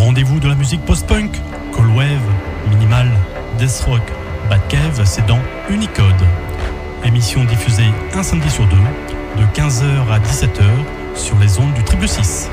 rendez-vous de la musique post-punk, cold wave, minimal, death rock, bad cave, c'est dans Unicode. Émission diffusée un samedi sur deux, de 15h à 17h, sur les ondes du 666.